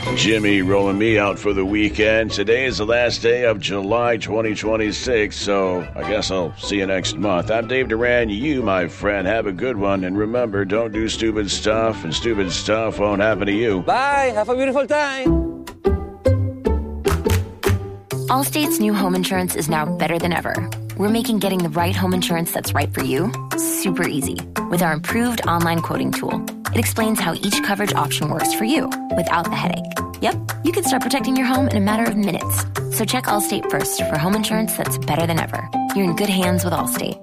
Jimmy rolling me out for the weekend. Today is the last day of July 2026, so I guess I'll see you next month. I'm Dave Duran. You, my friend, have a good one. And remember, don't do stupid stuff, and stupid stuff won't happen to you. Bye. Have a beautiful time. Allstate's new home insurance is now better than ever. We're making getting the right home insurance that's right for you super easy with our improved online quoting tool. It explains how each coverage option works for you without the headache. Yep, you can start protecting your home in a matter of minutes. So check Allstate first for home insurance that's better than ever. You're in good hands with Allstate.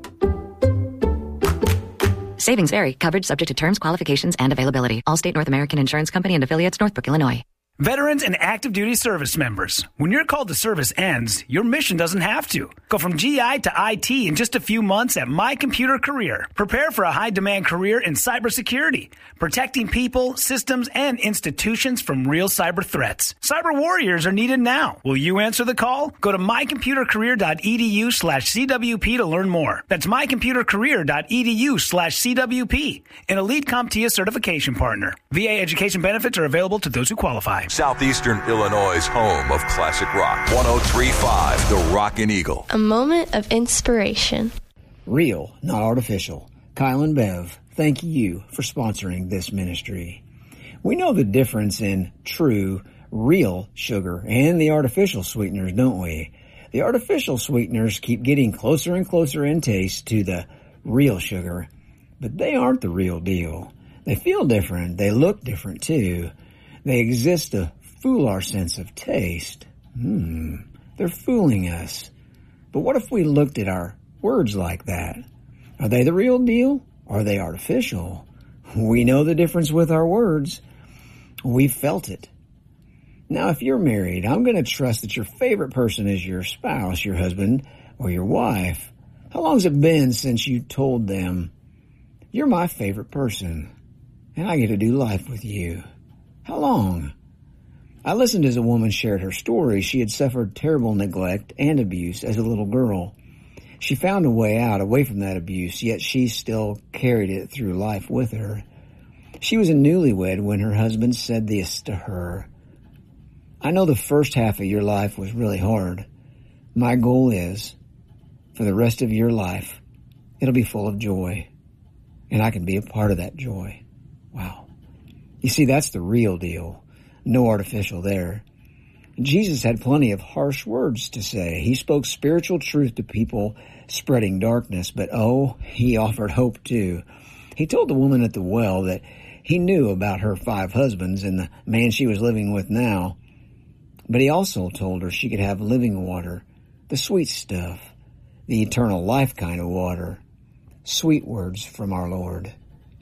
Savings vary. Coverage subject to terms, qualifications, and availability. Allstate North American Insurance Company and affiliates, Northbrook, Illinois. Veterans and active duty service members, when your call to service ends, your mission doesn't have to. Go from GI to IT in just a few months at My Computer Career. Prepare for a high-demand career in cybersecurity, protecting people, systems, and institutions from real cyber threats. Cyber warriors are needed now. Will you answer the call? Go to mycomputercareer.edu/CWP to learn more. That's mycomputercareer.edu/CWP, an elite CompTIA certification partner. VA education benefits are available to those who qualify. Southeastern Illinois' home of classic rock. 103.5, The Rockin' Eagle. A moment of inspiration. Real, not artificial. Kyle and Bev, thank you for sponsoring this ministry. We know the difference in true, real sugar and the artificial sweeteners, don't we? The artificial sweeteners keep getting closer and closer in taste to the real sugar, but they aren't the real deal. They feel different. They look different, too. They exist to fool our sense of taste. They're fooling us. But what if we looked at our words like that? Are they the real deal? Or are they artificial? We know the difference with our words. We've felt it. Now, if you're married, I'm going to trust that your favorite person is your spouse, your husband, or your wife. How long's it been since you told them, "You're my favorite person, and I get to do life with you"? How long? I listened as a woman shared her story. She had suffered terrible neglect and abuse as a little girl. She found a way out, away from that abuse, yet she still carried it through life with her. She was a newlywed when her husband said this to her: "I know the first half of your life was really hard. My goal is, for the rest of your life, it'll be full of joy, and I can be a part of that joy." Wow. You see, that's the real deal. No artificial there. Jesus had plenty of harsh words to say. He spoke spiritual truth to people spreading darkness, but he offered hope too. He told the woman at the well that he knew about her 5 husbands and the man she was living with now, but he also told her she could have living water, the sweet stuff, the eternal life kind of water. Sweet words from our Lord.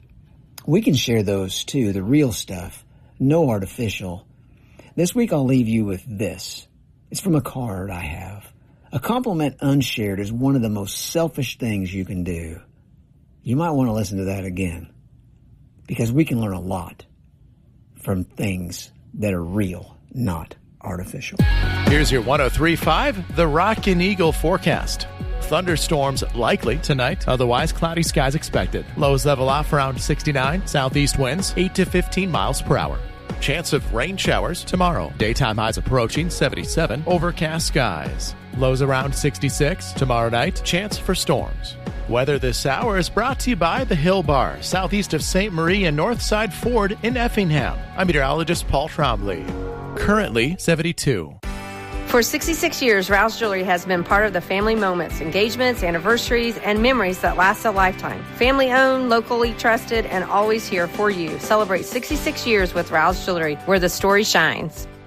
We can share those too, the real stuff, no artificial. This week I'll leave you with this. It's from a card I have. A compliment unshared is one of the most selfish things you can do. You might want to listen to that again, because we can learn a lot from things that are real, not artificial. Here's your 103.5, The Rockin' Eagle forecast. Thunderstorms likely tonight, otherwise cloudy skies expected. Lows level off around 69, southeast winds 8 to 15 miles per hour. Chance of rain showers tomorrow. Daytime highs approaching 77, overcast skies. Lows around 66. Tomorrow night, chance for storms. Weather this hour is brought to you by the Hill Bar, southeast of St. Marie and Northside Ford in Effingham. I'm meteorologist Paul Trombley. Currently 72. For 66 years, Rouse Jewelry has been part of the family moments, engagements, anniversaries, and memories that last a lifetime. Family owned, locally trusted, and always here for you. Celebrate 66 years with Rouse Jewelry, where the story shines.